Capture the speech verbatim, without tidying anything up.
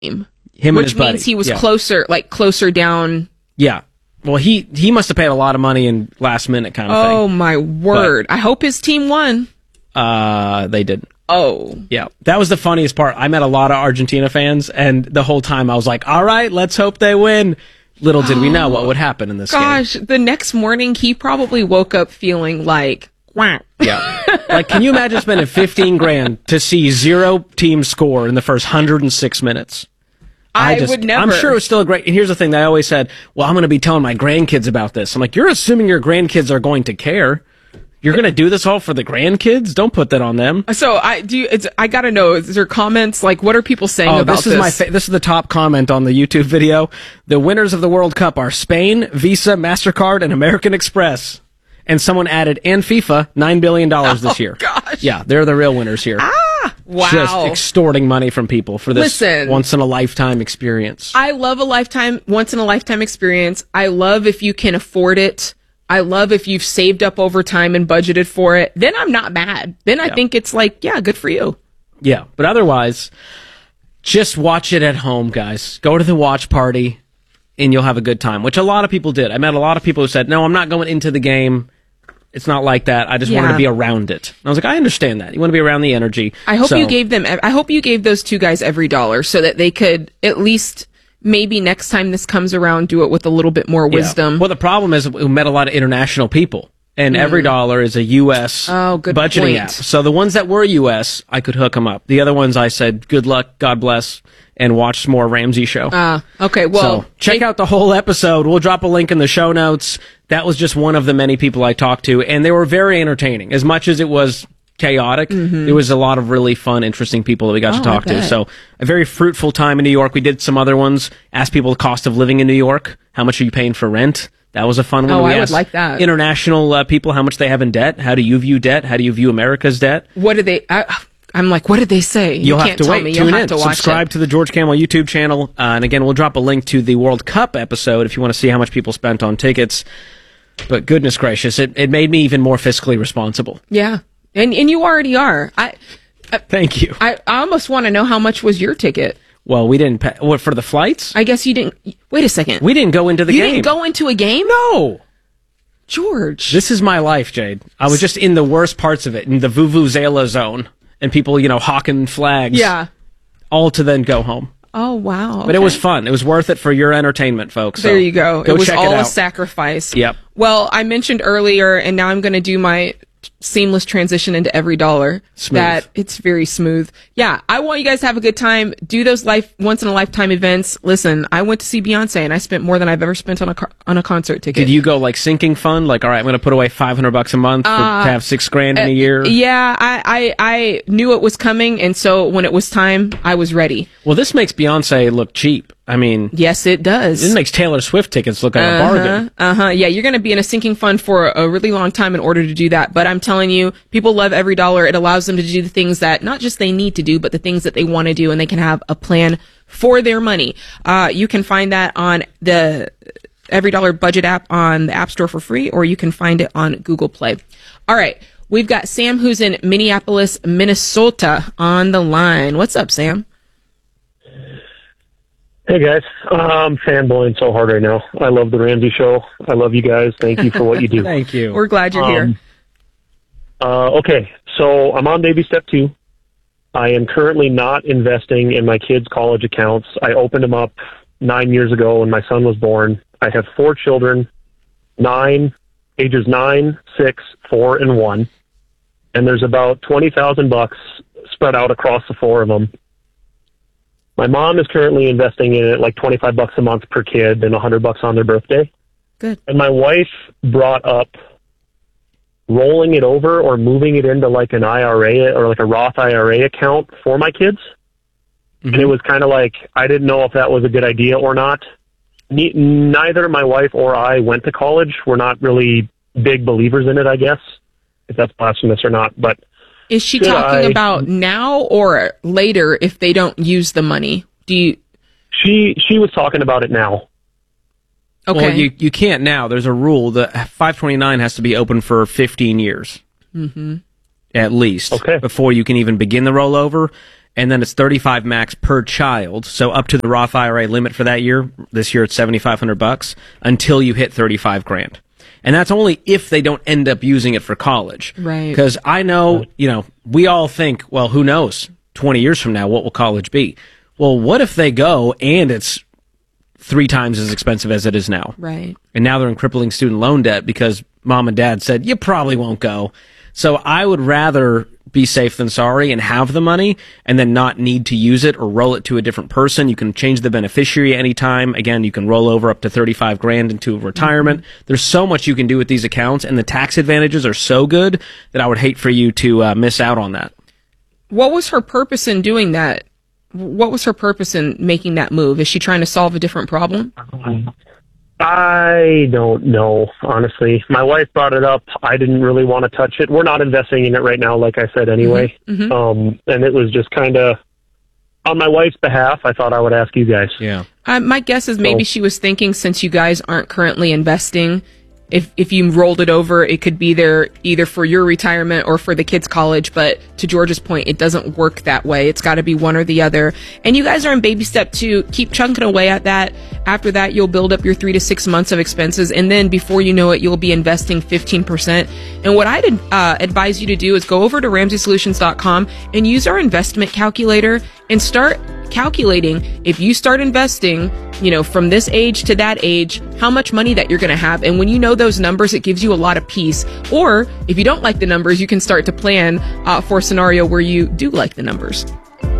Him Which and his buddy. means he was yeah. closer, like closer down. Yeah. Well, he, he must have paid a lot of money in last minute kind of Oh, thing. Oh, my word. But, I hope his team won. Uh, they didn't. Oh. Yeah. That was the funniest part. I met a lot of Argentina fans, and the whole time I was like, all right, let's hope they win. Little did we know what would happen in this Gosh, game. the next morning he probably woke up feeling like, wah. Yeah. Like, can you imagine spending fifteen grand to see zero teams score in the first one hundred six minutes? I, I just, would never. I'm sure it was still a great. And here's the thing: they always said, "Well, I'm going to be telling my grandkids about this." I'm like, "You're assuming your grandkids are going to care. You're going to do this all for the grandkids? Don't put that on them." So I do. You, it's, I got to know. Is there comments like what are people saying oh, about this? Is this? my fa- this is the top comment on the YouTube video. The winners of the World Cup are Spain, Visa, MasterCard, and American Express. And someone added, and FIFA, nine billion dollars this oh, year. Gosh. Yeah, they're the real winners here. Ah, wow. Just extorting money from people for this Listen, once-in-a-lifetime experience. I love a lifetime, once-in-a-lifetime experience. I love if you can afford it. I love if you've saved up over time and budgeted for it. Then I'm not mad. Then I yeah. think it's like, yeah, good for you. Yeah, but otherwise, just watch it at home, guys. Go to the watch party, and you'll have a good time, which a lot of people did. I met a lot of people who said, no, I'm not going into the game. It's not like that. I just yeah. want to be around it. And I was like, I understand that. You want to be around the energy. I hope so, you gave them, I hope you gave those two guys every dollar so that they could at least maybe next time this comes around, do it with a little bit more wisdom. Yeah. Well, the problem is we met a lot of international people. And mm. every dollar is a U S oh, good budgeting point. app. So the ones that were U S, I could hook them up. The other ones, I said, good luck, God bless, and watch some more Ramsey show. Ah, uh, okay. Well, so check they- out the whole episode. We'll drop a link in the show notes. That was just one of the many people I talked to, and they were very entertaining. As much as it was chaotic, mm-hmm. there was a lot of really fun, interesting people that we got oh, to talk to. So a very fruitful time in New York. We did some other ones. Asked people the cost of living in New York. How much are you paying for rent? That was a fun one. Oh, we I asked would like that. International uh, people, how much they have in debt. How do you view debt? How do you view America's debt? What did they... I, I'm like, what did they say? You You'll can't have to tell wait. me. Tune You'll in. have to watch Subscribe it. to the George Kamel YouTube channel. Uh, and again, we'll drop a link to the World Cup episode if you want to see how much people spent on tickets. But goodness gracious, it, it made me even more fiscally responsible. Yeah. And and you already are. I, I Thank you. I, I almost want to know how much was your ticket. Well, we didn't pay. What, for the flights? I guess you didn't. Wait a second. We didn't go into the you game. You didn't go into a game? No. George. This is my life, Jade. I was just in the worst parts of it, in the Vuvuzela zone, and people, you know, hawking flags. Yeah. All to then go home. Oh, wow. But okay. It was fun. It was worth it for your entertainment, folks. So there you go. go It was check all it out. a sacrifice. Yep. Well, I mentioned earlier, and now I'm going to do my seamless transition into every dollar. Smooth. That it's very smooth. Yeah, I want you guys to have a good time. Do those life once in a lifetime events. Listen, I went to see Beyonce, and I spent more than I've ever spent on a car- on a concert ticket. Did you go like sinking fund? Like, all right, I'm going to put away five hundred bucks a month for, Uh, to have six grand in a year. Yeah, I, I I knew it was coming, and so when it was time, I was ready. Well, this makes Beyonce look cheap. I mean, yes, it does. It makes Taylor Swift tickets look like uh-huh, a bargain. Uh huh. Yeah, you're going to be in a sinking fund for a really long time in order to do that. But I'm telling you, people love every dollar. It allows them to do the things that not just they need to do, but the things that they want to do, and they can have a plan for their money. Uh, you can find that on the Every Dollar Budget app on the App Store for free, or you can find it on Google Play. All right. We've got Sam, who's in Minneapolis, Minnesota, on the line. What's up, Sam? Hey guys, I'm fanboying so hard right now. I love the Ramsey show. I love you guys. Thank you for what you do. Thank you. We're glad you're um, here. Uh, okay, so I'm on baby step two. I am currently not investing in my kids' college accounts. I opened them up nine years ago when my son was born. I have four children, nine, ages nine, six, four, and one. And there's about twenty thousand bucks spread out across the four of them. My mom is currently investing in it like twenty-five bucks a month per kid and one hundred bucks on their birthday. Good. And my wife brought up rolling it over or moving it into like an I R A or like a Roth I R A account for my kids. Mm-hmm. And it was kind of like, I didn't know if that was a good idea or not. Ne- neither my wife or I went to college. We're not really big believers in it, I guess, if that's blasphemous or not. But is she Should talking I, about now or later if they don't use the money? Do you? She she was talking about it now. Okay. Well, you you can't now. There's a rule that five twenty-nine has to be open for fifteen years. Mm-hmm. At least. Okay. Before you can even begin the rollover. and then it's thirty-five max per child. So up to the Roth I R A limit for that year. This year it's seventy-five hundred bucks until you hit thirty-five grand. And that's only if they don't end up using it for college. Right. Because I know, you know, we all think, well, who knows? twenty years from now, what will college be? Well, what if they go and it's three times as expensive as it is now? Right. And now they're in crippling student loan debt because mom and dad said, you probably won't go. So I would rather be safe than sorry and have the money and then not need to use it or roll it to a different person. You can change the beneficiary anytime. Again, you can roll over up to thirty-five grand into retirement. Mm-hmm. There's so much you can do with these accounts, and the tax advantages are so good that I would hate for you to uh, miss out on that. What was her purpose in doing that? What was her purpose in making that move? Is she trying to solve a different problem? I don't know, honestly. My wife brought it up. I didn't really want to touch it. We're not investing in it right now, like I said, anyway. Mm-hmm. Um, and it was just kind of, on my wife's behalf, I thought I would ask you guys. Yeah. Uh, my guess is maybe So- she was thinking, since you guys aren't currently investing, if if you rolled it over, it could be there either for your retirement or for the kids' college. But to George's point, it doesn't work that way. It's got to be one or the other. And you guys are in baby step two. Keep chunking away at that. After that, you'll build up your three to six months of expenses. And then before you know it, you'll be investing fifteen percent. And what I'd uh, advise you to do is go over to ramsey solutions dot com and use our investment calculator and start calculating, if you start investing, you know, from this age to that age, how much money that you're going to have. And when you know those numbers, it gives you a lot of peace. Or if you don't like the numbers, you can start to plan uh, for a scenario where you do like the numbers.